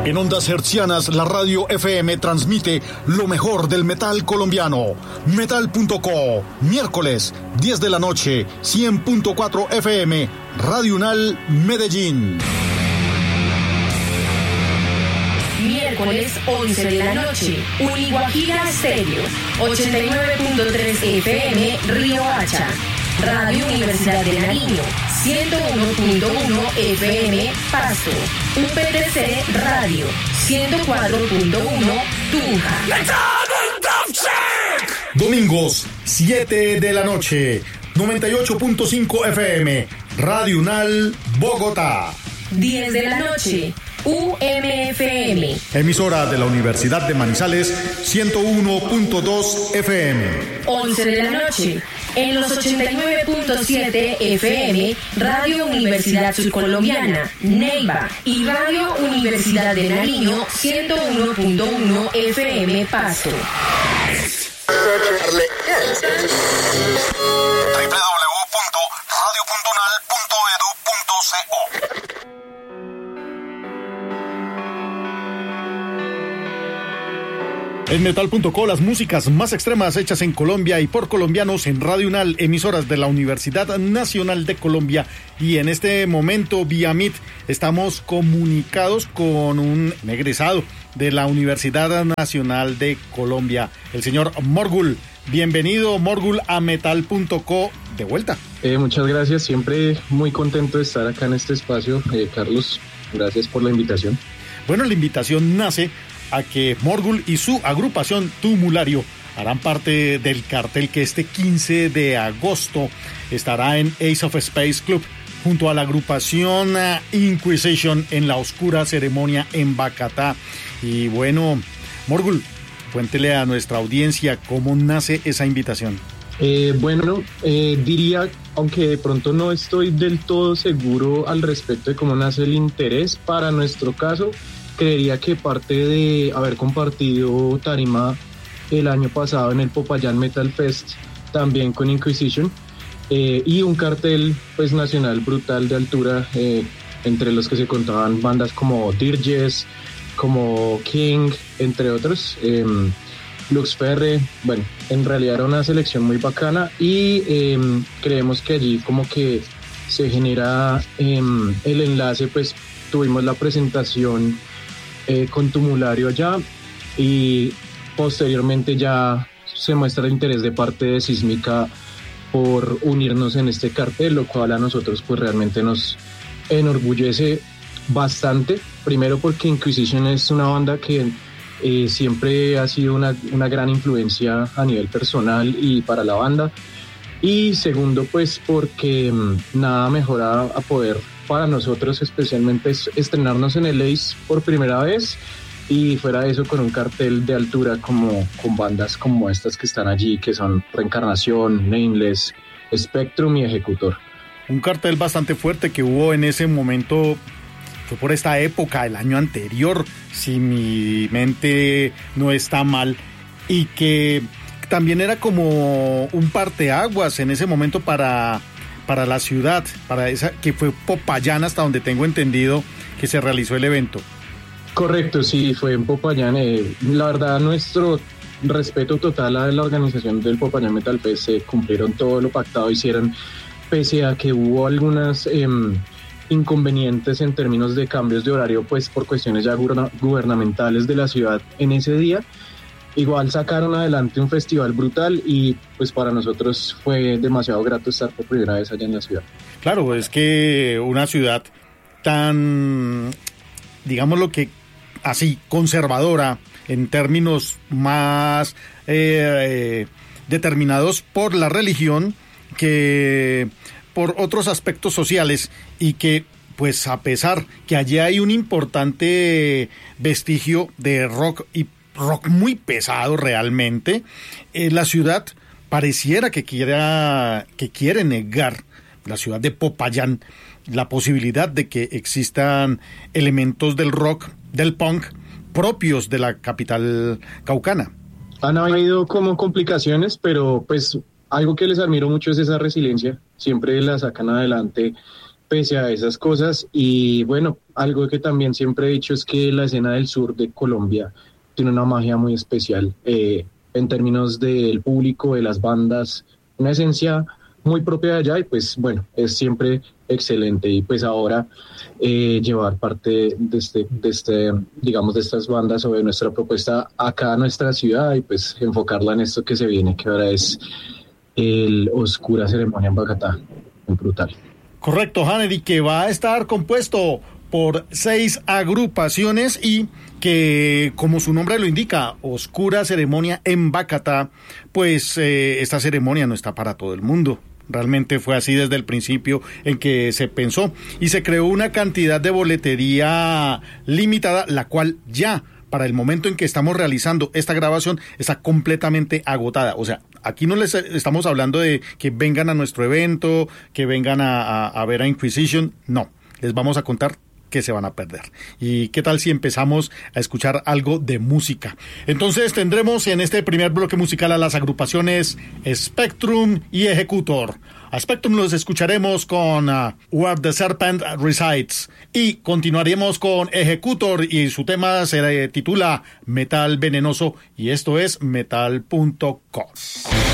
En ondas hertzianas, la radio FM transmite lo mejor del metal colombiano. Metal.co, miércoles, 10 de la noche, 100.4 FM, Radio Unal, Medellín. Miércoles, 11 de la noche, Uniguajira Estéreo, 89.3 FM, Río Hacha. Radio Universidad de Nariño, 101.1 FM, Pasto. UPTC Radio, 104.1, Tunja. Domingos, 7 de la noche, 98.5 FM, Radio Unal, Bogotá. 10 de la noche, UMFM. Emisora de la Universidad de Manizales, 101.2 FM. 11 de la noche, en los 89.7 FM, Radio Universidad Surcolombiana, Neiva, y Radio Universidad de Nariño, 101.1 FM, Pasto. www.radio.unal.edu.co. En Metal.co, las músicas más extremas hechas en Colombia y por colombianos en Radio Unal, emisoras de la Universidad Nacional de Colombia. Y en este momento, vía Meet, estamos comunicados con un egresado de la Universidad Nacional de Colombia, el señor Morgul. Bienvenido, Morgul, a Metal.co de vuelta. Muchas gracias, siempre muy contento de estar acá en este espacio. Carlos, gracias por la invitación. Bueno, la invitación nace a que Morgul y su agrupación Tumulario harán parte del cartel que este 15 de agosto estará en Ace of Space Club junto a la agrupación Inquisition en la oscura ceremonia en Bacatá. Y bueno, Morgul, cuéntele a nuestra audiencia cómo nace esa invitación. Diría, aunque de pronto no estoy del todo seguro al respecto de cómo nace el interés, para nuestro caso, creería que parte de haber compartido tarima el año pasado en el Popayán Metal Fest, también con Inquisition, y un cartel pues nacional brutal de altura, entre los que se contaban bandas como Dirges, como King, entre otros, Luxferre. Bueno, en realidad era una selección muy bacana y creemos que allí como que se genera el enlace. Pues tuvimos la presentación con Tumulario allá y posteriormente ya se muestra el interés de parte de Sísmica por unirnos en este cartel, lo cual a nosotros pues realmente nos enorgullece bastante. Primero porque Inquisition es una banda que siempre ha sido una gran influencia a nivel personal y para la banda, y segundo pues porque nada mejor a poder para nosotros especialmente estrenarnos en el Ace por primera vez, y fuera de eso con un cartel de altura como con bandas como estas que están allí, que son Reencarnación, Nameless, Spectrum y Ejecutor. Un cartel bastante fuerte que hubo en ese momento. Fue por esta época, el año anterior, si mi mente no está mal, y que también era como un parteaguas en ese momento para la ciudad, para esa que fue Popayán, hasta donde tengo entendido que se realizó el evento. Correcto, sí, fue en Popayán. La verdad, nuestro respeto total a la organización del Popayán Metal Fest. Se cumplieron todo lo pactado, hicieron, pese a que hubo algunas inconvenientes en términos de cambios de horario, pues por cuestiones ya gubernamentales de la ciudad en ese día. Igual sacaron adelante un festival brutal y pues para nosotros fue demasiado grato estar por primera vez allá en la ciudad. Claro, es que una ciudad tan, digámoslo que así, conservadora en términos más determinados por la religión que por otros aspectos sociales, y que pues a pesar que allí hay un importante vestigio de rock, y rock muy pesado realmente, la ciudad pareciera que quiere negar, la ciudad de Popayán, la posibilidad de que existan elementos del rock, del punk propios de la capital caucana. Han habido como complicaciones, pero pues algo que les admiro mucho es esa resiliencia. Siempre la sacan adelante pese a esas cosas. Y bueno, algo que también siempre he dicho es que la escena del sur de Colombia tiene una magia muy especial en términos del público, de las bandas, una esencia muy propia de allá y pues bueno, es siempre excelente. Y pues ahora llevar parte de este, digamos, de estas bandas o de nuestra propuesta acá a nuestra ciudad y pues enfocarla en esto que se viene, que ahora es el Oscura Ceremonia en Bogotá. Muy brutal. Correcto, Hanedy, que va a estar compuesto por 6 agrupaciones y que, como su nombre lo indica, Oscura Ceremonia en Bogotá, pues esta ceremonia no está para todo el mundo. Realmente fue así desde el principio en que se pensó y se creó una cantidad de boletería limitada, la cual ya para el momento en que estamos realizando esta grabación está completamente agotada. O sea, aquí no les estamos hablando de que vengan a nuestro evento, que vengan a ver a Inquisition. No, les vamos a contar que se van a perder. ¿Y qué tal si empezamos a escuchar algo de música? Entonces tendremos en este primer bloque musical a las agrupaciones Spectrum y Executor. A Spectrum los escucharemos con Where the Serpent Resides y continuaremos con Executor y su tema se titula Metal Venenoso y esto es metal.com.